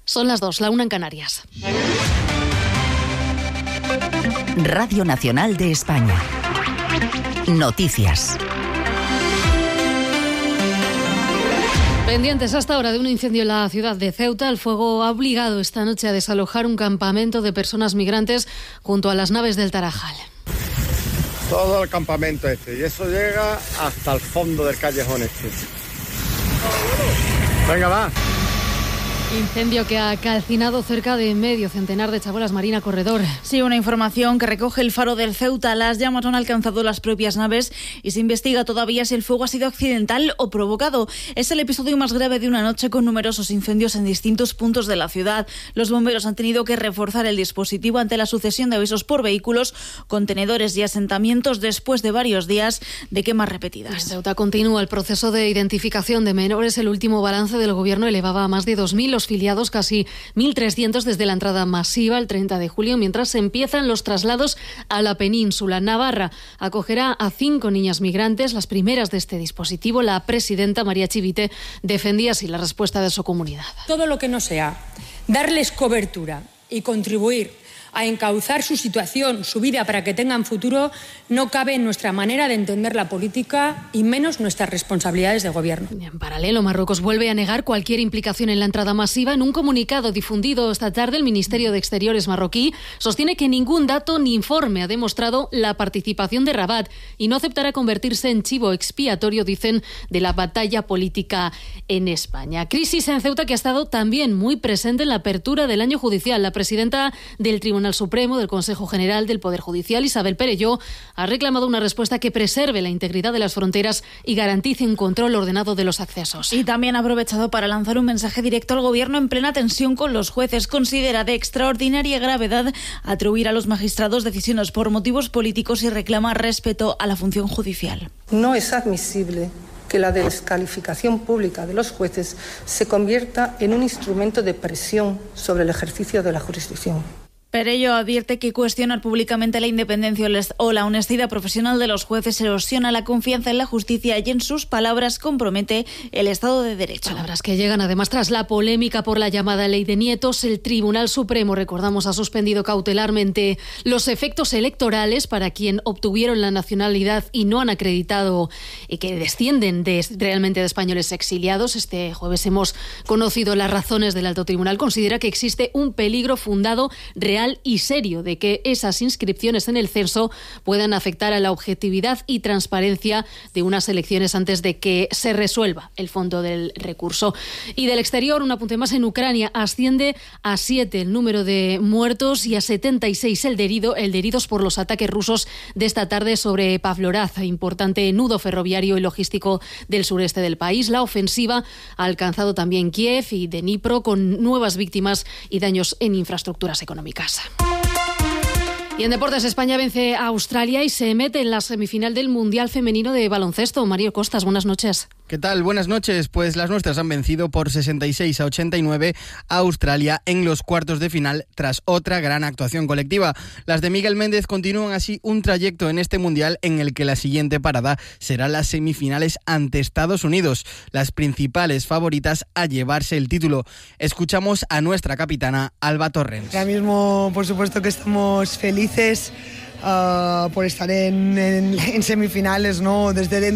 Son las 2, la 1 en Canarias. Radio Nacional de España. Noticias. Pendientes hasta ahora de un incendio en la ciudad de Ceuta. El fuego ha obligado esta noche a desalojar un campamento de personas migrantes junto a las naves del Tarajal. Todo el campamento y eso llega hasta el fondo del callejón Venga, va. Incendio que ha calcinado cerca de medio centenar de chabolas Marina Corredor. Sí, una información que recoge el Faro del Ceuta. Las llamas han alcanzado las propias naves y se investiga todavía si el fuego ha sido accidental o provocado. Es el episodio más grave de una noche con numerosos incendios en distintos puntos de la ciudad. Los bomberos han tenido que reforzar el dispositivo ante la sucesión de avisos por vehículos, contenedores y asentamientos después de varios días de quemas repetidas. En Ceuta continúa el proceso de identificación de menores. El último balance del gobierno elevaba a más de 2.000 los filiados, casi 1.300 desde la entrada masiva el 30 de julio, mientras se empiezan los traslados a la península. Navarra acogerá a 5 niñas migrantes, las primeras de este dispositivo. La presidenta María Chivite defendía así la respuesta de su comunidad. Todo lo que no sea darles cobertura y contribuir a encauzar su situación, su vida, para que tengan futuro, no cabe en nuestra manera de entender la política y menos nuestras responsabilidades de gobierno. En paralelo, Marruecos vuelve a negar cualquier implicación en la entrada masiva. En un comunicado difundido esta tarde, el Ministerio de Exteriores marroquí sostiene que ningún dato ni informe ha demostrado la participación de Rabat y no aceptará convertirse en chivo expiatorio, dicen, de la batalla política en España. Crisis en Ceuta que ha estado también muy presente en la apertura del año judicial. La presidenta del Tribunal Supremo, del Consejo General del Poder Judicial, Isabel Perelló, ha reclamado una respuesta que preserve la integridad de las fronteras y garantice un control ordenado de los accesos. Y también ha aprovechado para lanzar un mensaje directo al Gobierno en plena tensión con los jueces. Considera de extraordinaria gravedad atribuir a los magistrados decisiones por motivos políticos y reclama respeto a la función judicial. No es admisible que la descalificación pública de los jueces se convierta en un instrumento de presión sobre el ejercicio de la jurisdicción. Perelló advierte que cuestionar públicamente la independencia o la honestidad profesional de los jueces erosiona la confianza en la justicia y, en sus palabras, compromete el Estado de Derecho. Palabras que llegan además tras la polémica por la llamada Ley de Nietos. El Tribunal Supremo, recordamos, ha suspendido cautelarmente los efectos electorales para quien obtuvieron la nacionalidad y no han acreditado y que descienden realmente de españoles exiliados. Este jueves hemos conocido las razones del Alto Tribunal. Considera que existe un peligro fundado, real y serio, de que esas inscripciones en el censo puedan afectar a la objetividad y transparencia de unas elecciones antes de que se resuelva el fondo del recurso. Y del exterior, un apunte más: en Ucrania asciende a 7 el número de muertos y a 76 el de heridos por los ataques rusos de esta tarde sobre Pavlohrad, importante nudo ferroviario y logístico del sureste del país. La ofensiva ha alcanzado también Kiev y Dnipro, con nuevas víctimas y daños en infraestructuras económicas. Y en deportes, España vence a Australia y se mete en la semifinal del Mundial Femenino de Baloncesto. Mario Costas, buenas noches. ¿Qué tal? Buenas noches. Pues las nuestras han vencido por 66-89 a Australia en los cuartos de final tras otra gran actuación colectiva. Las de Miguel Méndez continúan así un trayecto en este Mundial en el que la siguiente parada será las semifinales ante Estados Unidos, las principales favoritas a llevarse el título. Escuchamos a nuestra capitana, Alba Torrens. Ahora mismo, por supuesto que estamos felices por estar en semifinales, ¿no? Desde dentro